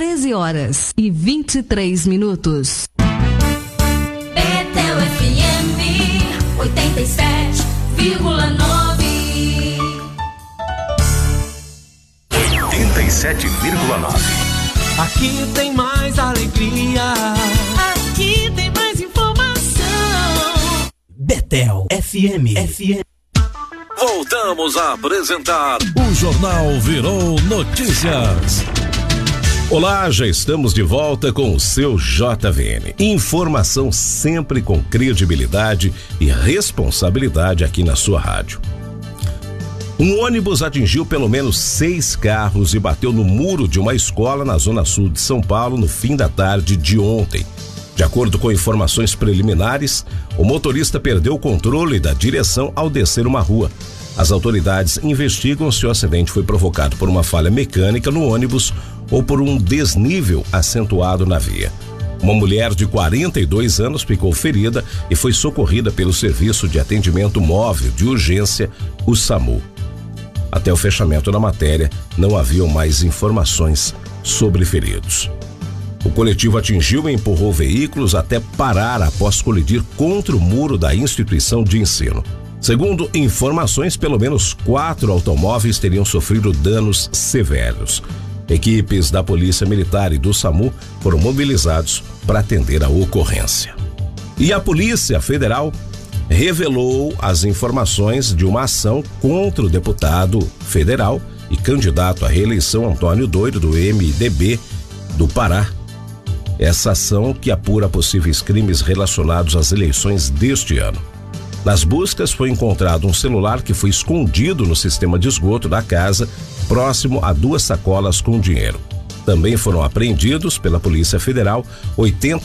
13h23. Betel FM 87,9. 87,9. Aqui tem mais alegria. Aqui tem mais informação. Betel FM. Voltamos a apresentar o Jornal Virou Notícias. Olá, já estamos de volta com o seu JVN. Informação sempre com credibilidade e responsabilidade aqui na sua rádio. Um ônibus atingiu pelo menos 6 carros e bateu no muro de uma escola na zona sul de São Paulo no fim da tarde de ontem. De acordo com informações preliminares, o motorista perdeu o controle da direção ao descer uma rua. As autoridades investigam se o acidente foi provocado por uma falha mecânica no ônibus ou por um desnível acentuado na via. Uma mulher de 42 anos ficou ferida e foi socorrida pelo Serviço de Atendimento Móvel de Urgência, o SAMU. Até o fechamento da matéria, não haviam mais informações sobre feridos. O coletivo atingiu e empurrou veículos até parar após colidir contra o muro da instituição de ensino. Segundo informações, pelo menos 4 automóveis teriam sofrido danos severos. Equipes da Polícia Militar e do SAMU foram mobilizados para atender a ocorrência. E a Polícia Federal revelou as informações de uma ação contra o deputado federal e candidato à reeleição Antônio Doido, do MDB do Pará. Essa ação que apura possíveis crimes relacionados às eleições deste ano. Nas buscas foi encontrado um celular que foi escondido no sistema de esgoto da casa, próximo a 2 sacolas com dinheiro. Também foram apreendidos pela Polícia Federal R$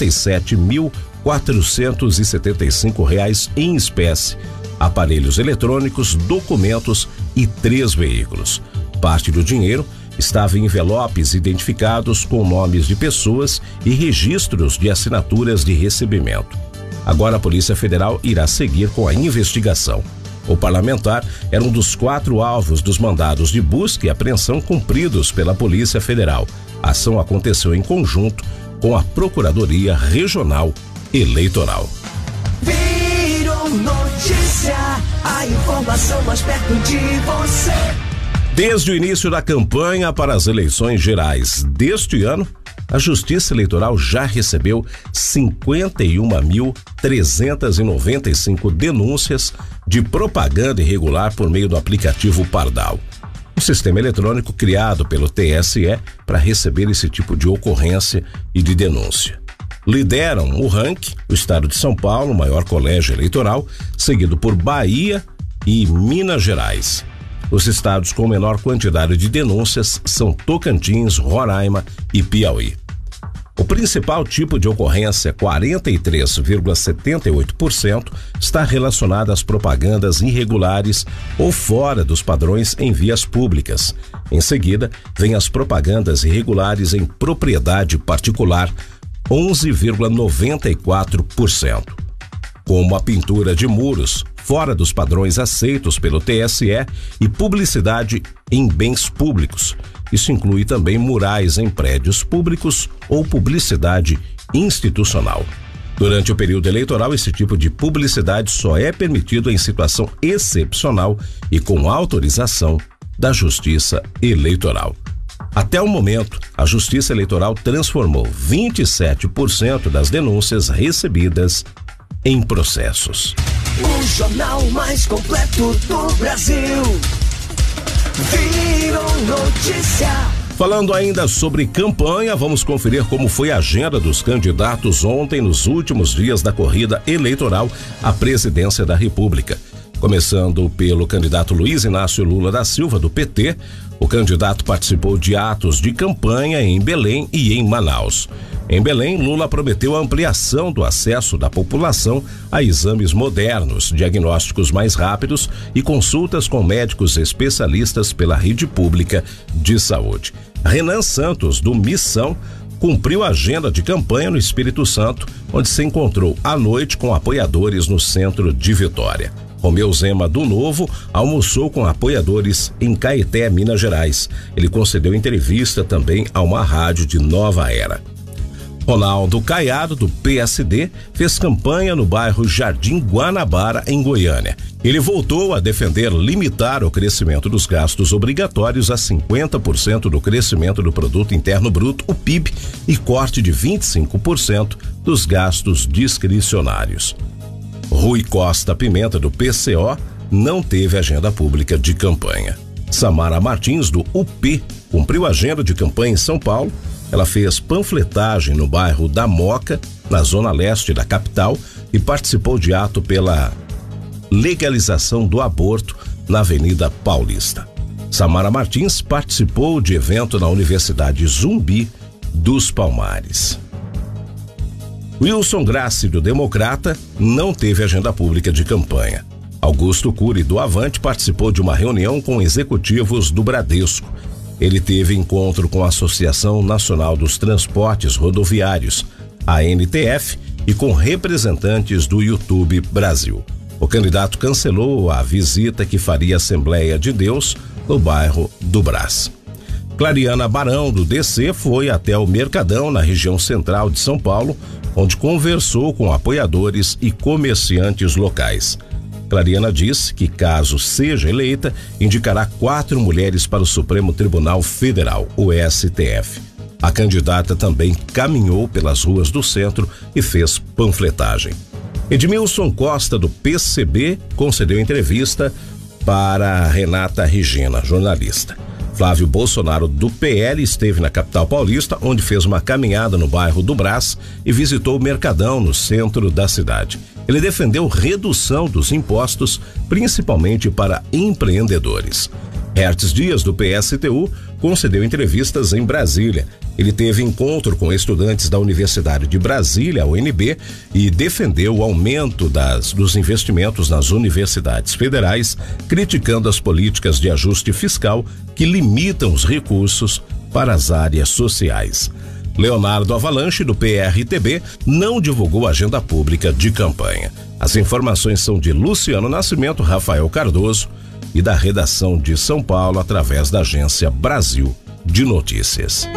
87.475 em espécie, aparelhos eletrônicos, documentos e 3 veículos. Parte do dinheiro estava em envelopes identificados com nomes de pessoas e registros de assinaturas de recebimento. Agora a Polícia Federal irá seguir com a investigação. O parlamentar era um dos 4 alvos dos mandados de busca e apreensão cumpridos pela Polícia Federal. A ação aconteceu em conjunto com a Procuradoria Regional Eleitoral. Virou notícia, a informação mais perto de você. Desde o início da campanha para as eleições gerais deste ano, a Justiça Eleitoral já recebeu 51.395 denúncias de propaganda irregular por meio do aplicativo Pardal, um sistema eletrônico criado pelo TSE para receber esse tipo de ocorrência e de denúncia. Lideram o ranking o estado de São Paulo, o maior colégio eleitoral, seguido por Bahia e Minas Gerais. Os estados com menor quantidade de denúncias são Tocantins, Roraima e Piauí. O principal tipo de ocorrência, 43,78%, está relacionado às propagandas irregulares ou fora dos padrões em vias públicas. Em seguida, vem as propagandas irregulares em propriedade particular, 11,94%. Como a pintura de muros fora dos padrões aceitos pelo TSE e publicidade em bens públicos. Isso inclui também murais em prédios públicos ou publicidade institucional. Durante o período eleitoral, esse tipo de publicidade só é permitido em situação excepcional e com autorização da Justiça Eleitoral. Até o momento, a Justiça Eleitoral transformou 27% das denúncias recebidas em processos. O jornal mais completo do Brasil. Virou notícia. Falando ainda sobre campanha, vamos conferir como foi a agenda dos candidatos ontem nos últimos dias da corrida eleitoral à presidência da República. Começando pelo candidato Luiz Inácio Lula da Silva, do PT, o candidato participou de atos de campanha em Belém e em Manaus. Em Belém, Lula prometeu a ampliação do acesso da população a exames modernos, diagnósticos mais rápidos e consultas com médicos especialistas pela rede pública de saúde. Renan Santos, do Missão, cumpriu a agenda de campanha no Espírito Santo, onde se encontrou à noite com apoiadores no centro de Vitória. Romeu Zema do Novo almoçou com apoiadores em Caeté, Minas Gerais. Ele concedeu entrevista também a uma rádio de Nova Era. Ronaldo Caiado, do PSD, fez campanha no bairro Jardim Guanabara, em Goiânia. Ele voltou a defender limitar o crescimento dos gastos obrigatórios a 50% do crescimento do Produto Interno Bruto, o PIB, e corte de 25% dos gastos discricionários. Rui Costa Pimenta, do PCO, não teve agenda pública de campanha. Samara Martins, do UP, cumpriu a agenda de campanha em São Paulo. Ela fez panfletagem no bairro da Moca, na zona leste da capital, e participou de ato pela legalização do aborto na Avenida Paulista. Samara Martins participou de evento na Universidade Zumbi dos Palmares. Wilson Grassi, do Democrata, não teve agenda pública de campanha. Augusto Cury, do Avante, participou de uma reunião com executivos do Bradesco. Ele teve encontro com a Associação Nacional dos Transportes Rodoviários, a ANTF, e com representantes do YouTube Brasil. O candidato cancelou a visita que faria à Assembleia de Deus no bairro do Brás. Clariana Barão, do DC, foi até o Mercadão, na região central de São Paulo, onde conversou com apoiadores e comerciantes locais. Clariana disse que, caso seja eleita, indicará 4 mulheres para o Supremo Tribunal Federal, o STF. A candidata também caminhou pelas ruas do centro e fez panfletagem. Edmilson Costa, do PCB, concedeu entrevista para Renata Regina, jornalista. Flávio Bolsonaro, do PL, esteve na capital paulista, onde fez uma caminhada no bairro do Brás e visitou o Mercadão, no centro da cidade. Ele defendeu redução dos impostos, principalmente para empreendedores. Hertz Dias, do PSTU, concedeu entrevistas em Brasília. Ele teve encontro com estudantes da Universidade de Brasília, a UNB, e defendeu o aumento dos investimentos nas universidades federais, criticando as políticas de ajuste fiscal que limitam os recursos para as áreas sociais. Leonardo Avalanche, do PRTB, não divulgou agenda pública de campanha. As informações são de Luciano Nascimento, Rafael Cardoso e da redação de São Paulo, através da agência Brasil de Notícias.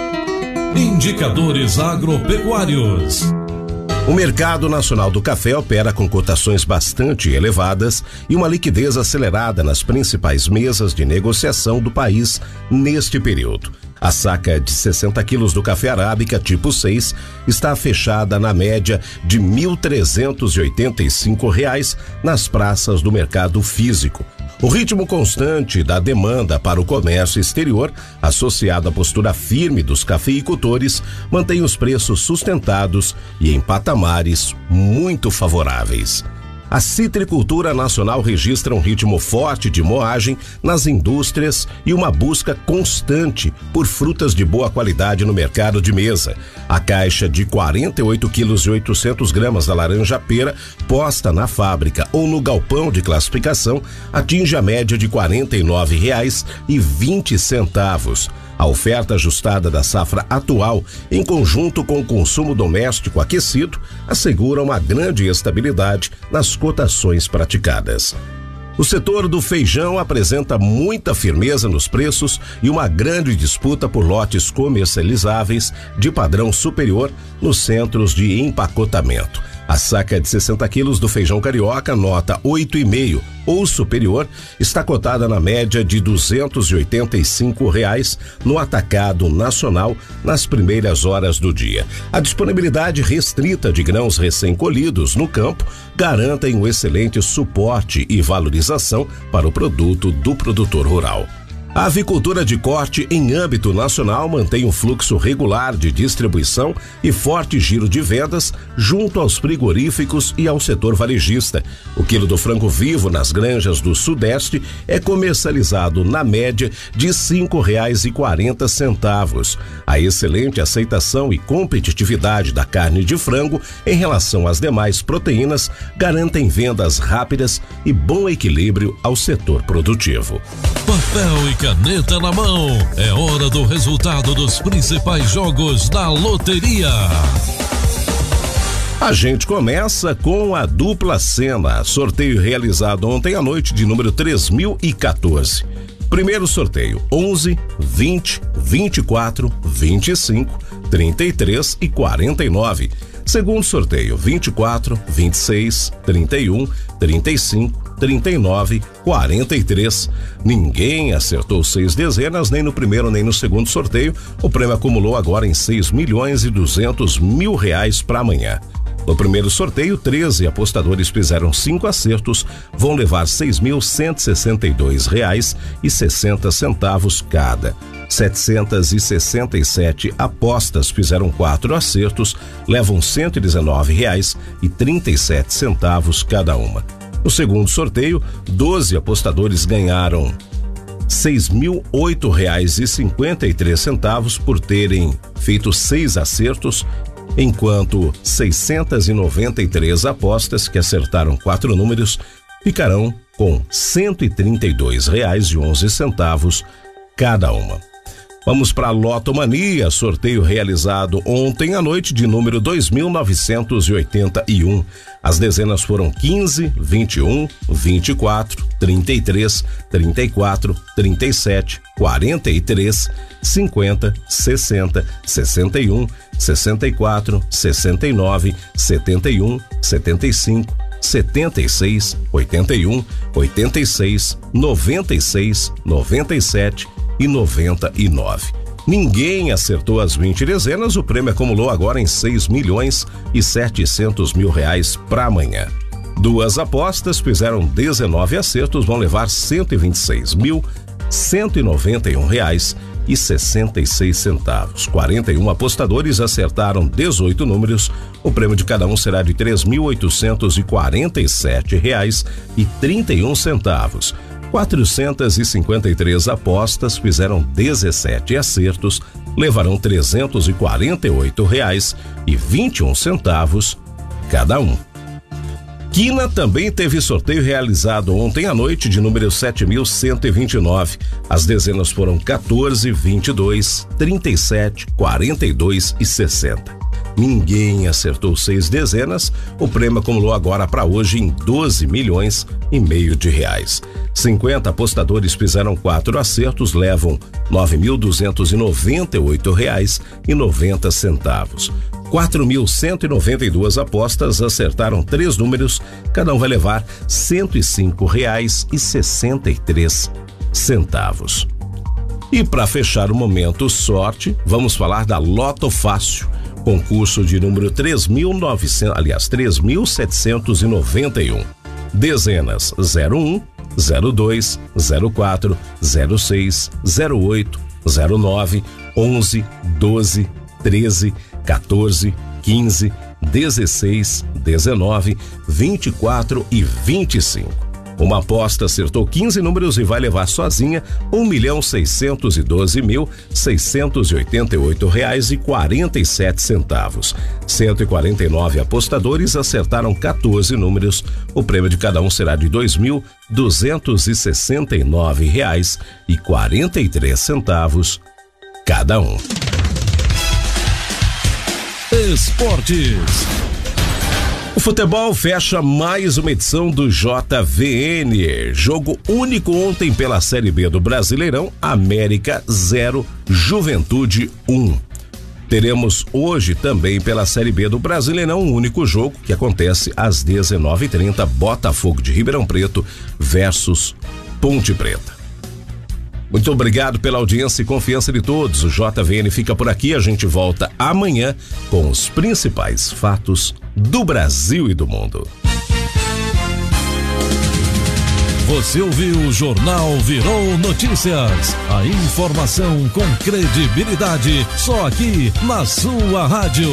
Indicadores agropecuários. O mercado nacional do café opera com cotações bastante elevadas e uma liquidez acelerada nas principais mesas de negociação do país neste período. A saca de 60 quilos do café arábica tipo 6 está fechada na média de R$ 1.385 nas praças do mercado físico. O ritmo constante da demanda para o comércio exterior, associado à postura firme dos cafeicultores, mantém os preços sustentados e em patamares muito favoráveis. A citricultura nacional registra um ritmo forte de moagem nas indústrias e uma busca constante por frutas de boa qualidade no mercado de mesa. A caixa de 48 quilos e 800 gramas da laranja pera, posta na fábrica ou no galpão de classificação, atinge a média de R$ 49,20. A oferta ajustada da safra atual, em conjunto com o consumo doméstico aquecido, assegura uma grande estabilidade nas cotações praticadas. O setor do feijão apresenta muita firmeza nos preços e uma grande disputa por lotes comercializáveis de padrão superior nos centros de empacotamento. A saca de 60 quilos do feijão carioca, nota 8,5 ou superior, está cotada na média de R$ 285 no atacado nacional nas primeiras horas do dia. A disponibilidade restrita de grãos recém-colhidos no campo garantem um excelente suporte e valorização para o produto do produtor rural. A avicultura de corte em âmbito nacional mantém um fluxo regular de distribuição e forte giro de vendas junto aos frigoríficos e ao setor varejista. O quilo do frango vivo nas granjas do Sudeste é comercializado na média de R$ 5,40. A excelente aceitação e competitividade da carne de frango em relação às demais proteínas garantem vendas rápidas e bom equilíbrio ao setor produtivo. Papel e caneta na mão, é hora do resultado dos principais jogos da loteria. A gente começa com a dupla cena, sorteio realizado ontem à noite de número 3014. Primeiro sorteio, 11, 20, 24, 25, 33 e 49. Segundo sorteio, 24, 26, 31, 35, 39, 43. Ninguém acertou 6 dezenas, nem no primeiro nem no segundo sorteio. O prêmio acumulou agora em R$6.200.000 para amanhã. No primeiro sorteio, 13 apostadores fizeram 5 acertos, vão levar R$6.162,60 cada. 767 apostas fizeram 4 acertos, levam R$119,37 cada uma. No segundo sorteio, 12 apostadores ganharam R$6.008,53 por terem feito 6 acertos, enquanto 693 apostas que acertaram 4 números ficarão com R$132,11 cada uma. Vamos para a Lotomania, sorteio realizado ontem à noite de número 2.981. As dezenas foram 15, 21, 24, 33, 34, 37, 43, 50, 60, 61, 64, 69, 71, 75, 76, 81, 86, 96, 97 e 99. Ninguém acertou as 20 dezenas, o prêmio acumulou agora em R$6.700.000 para amanhã. 2 apostas fizeram 19 acertos, vão levar R$126.191,66. 41 apostadores acertaram 18 números, o prêmio de cada um será de R$3.847,31. 453 apostas fizeram 17 acertos, levarão R$348,21 cada um. Quina também teve sorteio realizado ontem à noite de número 7.129. As dezenas foram 14, 22, 37, 42 e 60. Ninguém acertou 6 dezenas, o prêmio acumulou agora para hoje em R$12,5 milhões. 50 apostadores fizeram 4 acertos, levam R$9.298,90. 4.192 apostas acertaram 3 números, cada um vai levar R$105,63. E para fechar o momento sorte, vamos falar da Loto Fácil. Concurso de número 3.791. Dezenas 01, 02, 04, 06, 08, 09, 11, 12, 13, 14, 15, 16, 19, 24 e 25. Uma aposta acertou 15 números e vai levar sozinha R$1.612.688,47. 149 apostadores acertaram 14 números. O prêmio de cada um será de R$2.269,43 cada um. Esportes. O futebol fecha mais uma edição do JVN. Jogo único ontem pela Série B do Brasileirão, América 0, Juventude 1. Teremos hoje também pela Série B do Brasileirão um único jogo que acontece às 19h30, Botafogo de Ribeirão Preto versus Ponte Preta. Muito obrigado pela audiência e confiança de todos. O JVN fica por aqui, a gente volta amanhã com os principais fatos do Brasil e do mundo. Você ouviu o Jornal Virou Notícias. A informação com credibilidade, só aqui na sua rádio.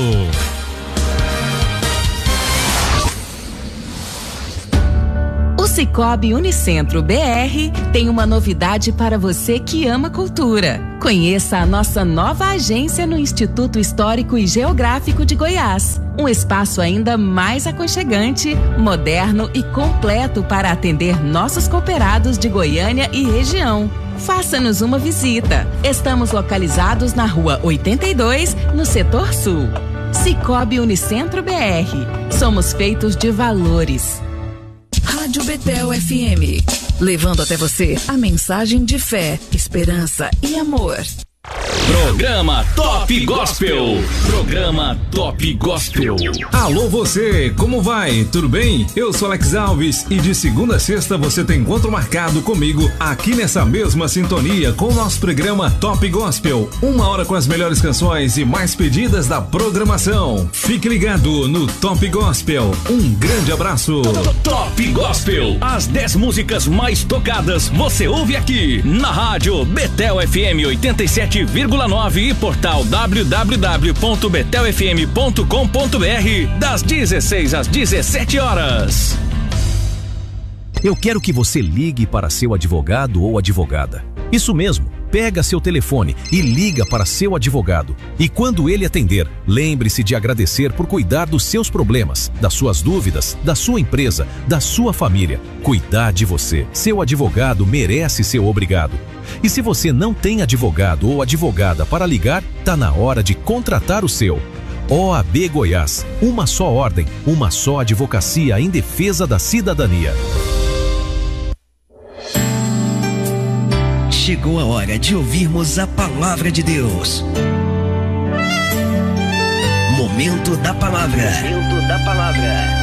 O Sicoob Unicentro BR tem uma novidade para você que ama cultura. Conheça a nossa nova agência no Instituto Histórico e Geográfico de Goiás. Um espaço ainda mais aconchegante, moderno e completo para atender nossos cooperados de Goiânia e região. Faça-nos uma visita. Estamos localizados na Rua 82, no Setor Sul. Cicobi Unicentro BR. Somos feitos de valores. Rádio Betel FM. Levando até você a mensagem de fé, esperança e amor. Programa Top Gospel. Programa Top Gospel. Alô você, como vai? Tudo bem? Eu sou Alex Alves e de segunda a sexta você tem encontro marcado comigo aqui nessa mesma sintonia com o nosso programa Top Gospel. 1 hora com as melhores canções e mais pedidas da programação. Fique ligado no Top Gospel. Um grande abraço. Top Gospel. As 10 músicas mais tocadas você ouve aqui na rádio Betel FM 87,9 e portal www.betelfm.com.br das 16 às 17 horas. Eu quero que você ligue para seu advogado ou advogada. Isso mesmo, pega seu telefone e liga para seu advogado. E quando ele atender, lembre-se de agradecer por cuidar dos seus problemas, das suas dúvidas, da sua empresa, da sua família. Cuidar de você. Seu advogado merece ser obrigado. E se você não tem advogado ou advogada para ligar, tá na hora de contratar o seu. OAB Goiás, uma só ordem, uma só advocacia em defesa da cidadania. Chegou a hora de ouvirmos a palavra de Deus. Momento da palavra. Momento da palavra.